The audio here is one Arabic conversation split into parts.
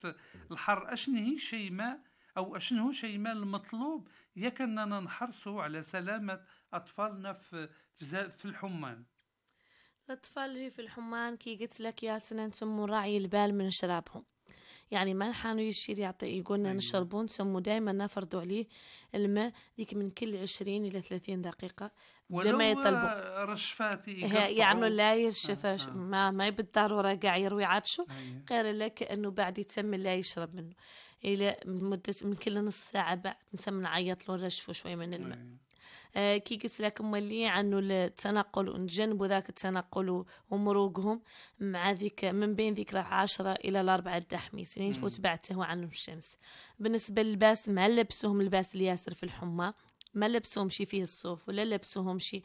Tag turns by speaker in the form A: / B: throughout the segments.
A: الحر. أشنو هي شيماء، أو أشنو هو شيماء المطلوب ياك أننا نحرصوا على سلامة أطفالنا في الحمان؟
B: الأطفال اللي في الحمان كي قلت لك يا تنتم راعي البال من شرابهم. يعني ما نحانو يشير يقولنا
A: أيوة.
B: نشربون ثم دائما نفرضوا عليه الماء ديك من كل 20 إلى 30 دقيقة بلا ما
A: ولو
B: يطلبوا.
A: رشفات
B: يعملوا
A: يقطعوا.
B: لا يرشف
A: آه.
B: ما بالضرورة قاع يروي عطشو،
A: أيوة.
B: غير لك انه بعد يتم لا يشرب منه الى مدة من كل نص ساعة بعد نتم نعيط له نرشفه شوي من الماء.
A: أيوة.
B: كي قلت لك ملي عنه التنقل ونجنبوا ذاك التنقل ومروقهم مع ذيك من بين ذيك 10 إلى 4 تحميس يعني تفوت بعته عنهم الشمس. بالنسبة للباس ما لبسوهم الباس اللي ياسر في الحمى، ما لبسوهم شي فيه الصوف ولا لبسوهم شي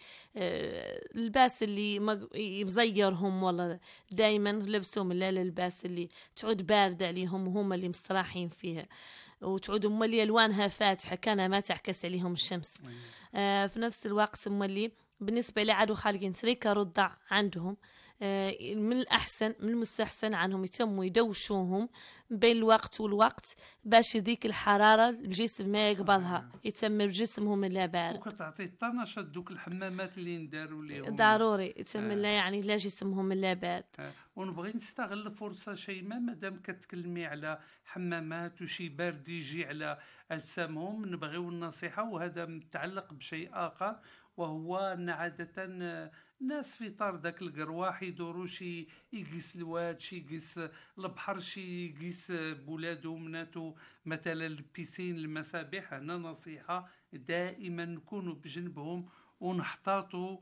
B: الباس اللي مزيرهم، والله دايما لبسوهم لا الباس اللي تعود باردة عليهم وهم اللي مستراحين فيها وتعود ملي الوانها فاتحه كان ما تعكس عليهم الشمس. في نفس الوقت ملي بالنسبه لعدو خالقين تريكا رضع عندهم، من الأحسن من المستحسن عنهم يتموا يدوشوهم بين الوقت والوقت باش ذيك الحرارة الجسم ما يقبضها، يتم بجسمهم لا بارد.
A: وكتعطي طنشة دوك الحمامات اللي نداروا ليهم
B: ضروري يتم لا يعني لا جسمهم لا بارد.
A: ونبغي نستغل الفرصة شيماء مادام كتكلمي على حمامات وشي بارد يجي على أجسامهم، نبغيو النصيحة، وهذا متعلق بشيء آخر، وهو أن عادة الناس في طار داك القرواح يدوروا شي يقيس الواد، شي يقيس البحر، شي يقيس بولادو مناتو مثلا البيسين المسابح. هنا نصيحة دائما نكونوا بجنبهم ونحتاطوا،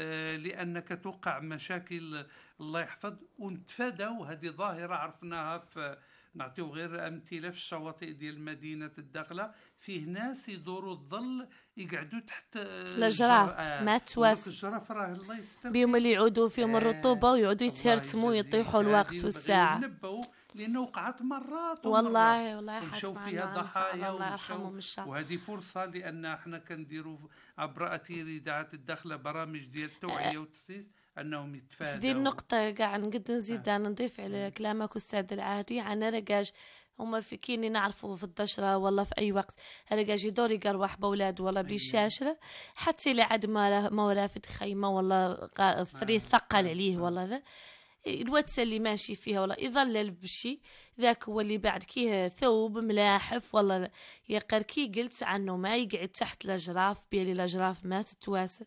A: لأنك توقع مشاكل الله يحفظ، ونتفادوا هذه ظاهرة عرفناها. نعطيو غير أمثلة في الشواطئ ديال مدينة الداخلة، فيه ناس يدوروا الظل يقعدوا تحت
B: الجراف ما تواس
A: الجراف، راه الله يستر
B: بيوم اللي يعودوا فيهم الرطوبة ويعودوا يتهرتموا يطيحوا الوقت والساعة.
A: نبهوا لأنه وقعت مرات
B: والله
A: ومشاو
B: حق
A: فيها
B: معنا
A: ضحايا
B: الله يرحمهم الشر.
A: وهذه فرصة، لأن احنا كنديروا عبر أثير إذاعة الداخلة برامج ديال التوعية والتسييس أنهم
B: في دي
A: يتفادوا.
B: النقطة قاعد نقد نزيد نضيف على كلامك أستاذ العادي عن رجاج. هما في كيني نعرفوا في الدشرة والله في أي وقت رجاج يدور يقروح بولاد والله بالشاشرة حتى لعد ما ورافد خيمة والله فريد ثقل عليه والله ذا الواتس اللي ماشي فيها والله يظلل بشي ذاك هو اللي بعد كيه ثوب ملاحف والله يقر كي قلت عنه ما يقعد تحت الأجراف بيلي الأجراف ما تتواسى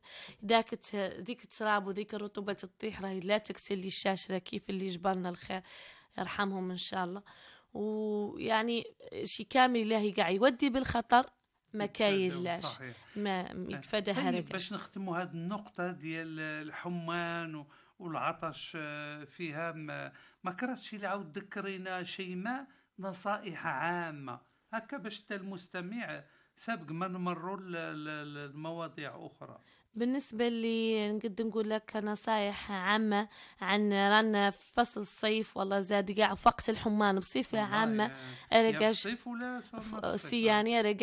B: ذيك التراب وذيك الرطوبة تطيح راهي لا تكسل لي الشاشرة كيف اللي جبرنا الخير يرحمهم إن شاء الله. ويعني شي كامل الله قاعد يودي بالخطر ما كايلاش ما يكفى
A: طيب باش نختموا هذه النقطة ديال الحمان والعطش فيها، ما كرهتش اللي عاود ذكرينا شيماء نصائح عامة هكا باش المستمع سابق ما نمروا المواضيع أخرى.
B: بالنسبة لي نقد نقول لك نصايح عامة عن رانا في فصل الصيف والله زاد قاع في وقت الحمان بصفة عامة
A: يا في الصيف ولا
B: يعني